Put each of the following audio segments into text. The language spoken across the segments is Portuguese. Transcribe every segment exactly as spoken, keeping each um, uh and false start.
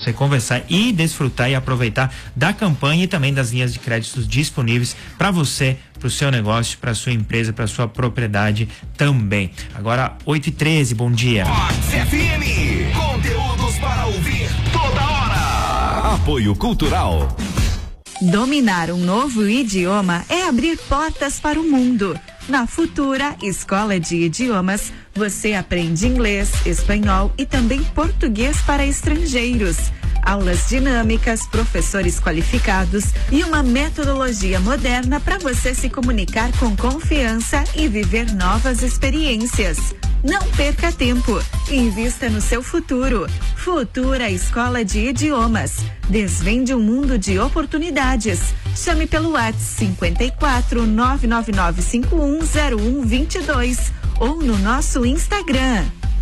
você conversar e desfrutar e aproveitar da campanha e também das linhas de créditos disponíveis para você, para o seu negócio, para sua empresa, para sua propriedade também. Agora oito e treze, bom dia. Vox F M, conteúdos para ouvir toda hora. Apoio Cultural. Dominar um novo idioma é abrir portas para o mundo. Na Futura Escola de Idiomas, você aprende inglês, espanhol e também português para estrangeiros. Aulas dinâmicas, professores qualificados e uma metodologia moderna para você se comunicar com confiança e viver novas experiências. Não perca tempo. Invista no seu futuro. Futura Escola de Idiomas. Desvende um mundo de oportunidades. Chame pelo WhatsApp cinquenta e quatro, nove nove nove cinco um zero um dois dois ou no nosso Instagram.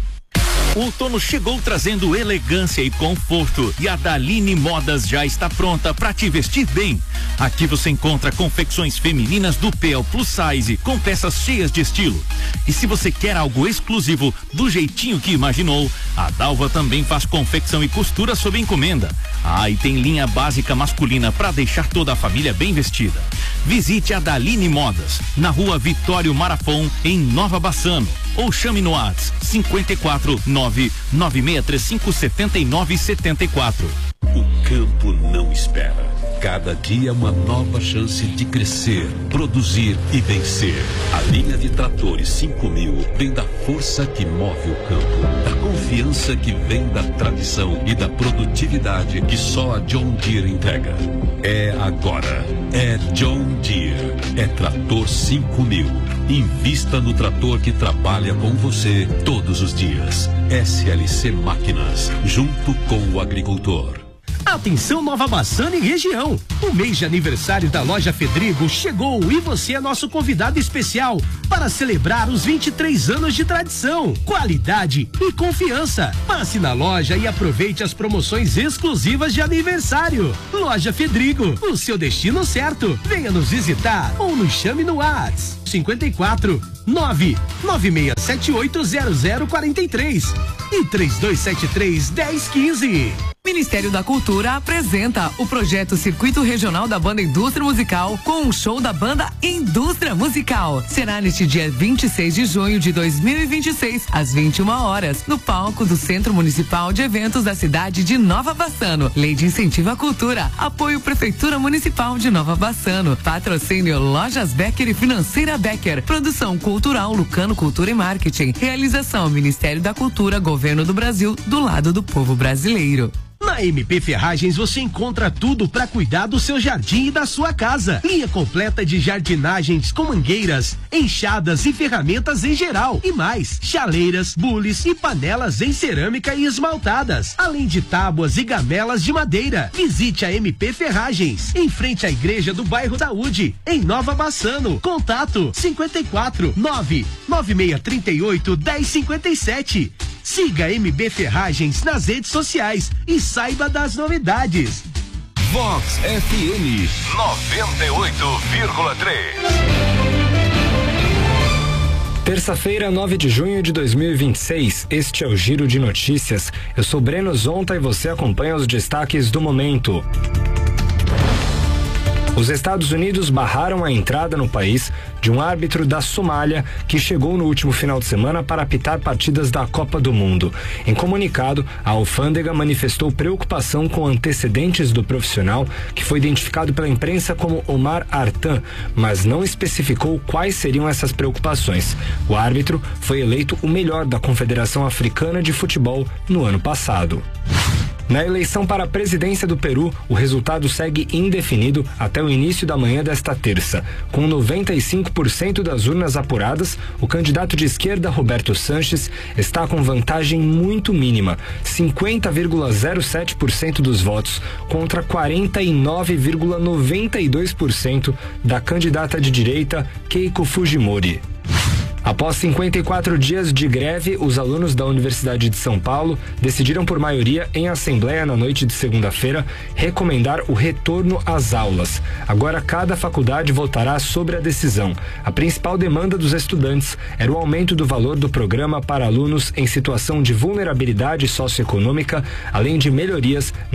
O outono chegou trazendo elegância e conforto e a Daline Modas já está pronta para te vestir bem. Aqui você encontra confecções femininas do P ao Plus Size com peças cheias de estilo. E se você quer algo exclusivo do jeitinho que imaginou, a Dalva também faz confecção e costura sob encomenda. Ah, e tem linha básica masculina para deixar toda a família bem vestida. Visite a Daline Modas na Rua Vitório Marafon, em Nova Bassano, ou chame no WhatsApp cinquenta e quatro, nove nove seis três cinco sete nove sete quatro. O campo não espera. Cada dia uma nova chance de crescer, produzir e vencer. A linha de tratores cinco mil vem da força que move o campo, da confiança que vem da tradição e da produtividade que só a John Deere entrega. É agora. É John Deere. É Trator cinco mil. Invista no trator que trabalha com você todos os dias. S L C Máquinas, junto com o agricultor. Atenção Nova Bassano e região. O mês de aniversário da loja Fedrigo chegou e você é nosso convidado especial para celebrar os vinte e três anos de tradição, qualidade e confiança. Passe na loja e aproveite as promoções exclusivas de aniversário. Loja Fedrigo, o seu destino certo. Venha nos visitar ou nos chame no WhatsApp cinquenta e quatro, nove nove seis sete oito zero zero quatro três e três dois sete três, um zero um cinco. Ministério da Cultura apresenta o projeto Circuito Regional da Banda Indústria Musical com um show da banda Indústria Musical. Será neste dia vinte e seis de junho de dois mil e vinte e seis, às vinte e uma horas, no palco do Centro Municipal de Eventos da cidade de Nova Bassano. Lei de Incentivo à Cultura. Apoio Prefeitura Municipal de Nova Bassano. Patrocínio Lojas Becker e Financeira Becker. Produção cultural Lucano Cultura e Marketing. Realização Ministério da Cultura, Governo do Brasil, do lado do povo brasileiro. Na M P Ferragens você encontra tudo para cuidar do seu jardim e da sua casa. Linha completa de jardinagens com mangueiras, enxadas e ferramentas em geral. E mais, chaleiras, bules e panelas em cerâmica e esmaltadas. Além de tábuas e gamelas de madeira. Visite a M P Ferragens, em frente à Igreja do Bairro Saúde, em Nova Bassano. Contato cinquenta e quatro, nove nove seis três oito, um zero cinco sete. Siga M B Ferragens nas redes sociais e saiba das novidades. Vox F M noventa e oito vírgula três. Terça-feira, nove de junho de dois mil e vinte e seis, este é o Giro de Notícias. Eu sou Breno Zonta e você acompanha os destaques do momento. Os Estados Unidos barraram a entrada no país de um árbitro da Somália que chegou no último final de semana para apitar partidas da Copa do Mundo. Em comunicado, a alfândega manifestou preocupação com antecedentes do profissional, que foi identificado pela imprensa como Omar Artan, mas não especificou quais seriam essas preocupações. O árbitro foi eleito o melhor da Confederação Africana de Futebol no ano passado. Na eleição para a presidência do Peru, o resultado segue indefinido até o início da manhã desta terça. Com noventa e cinco por cento das urnas apuradas, o candidato de esquerda, Roberto Sanches, está com vantagem muito mínima, cinquenta vírgula zero sete por cento dos votos contra quarenta e nove vírgula noventa e dois por cento da candidata de direita, Keiko Fujimori. Após cinquenta e quatro dias de greve, os alunos da Universidade de São Paulo decidiram por maioria em assembleia na noite de segunda-feira recomendar o retorno às aulas. Agora cada faculdade votará sobre a decisão. A principal demanda dos estudantes era o aumento do valor do programa para alunos em situação de vulnerabilidade socioeconômica, além de melhorias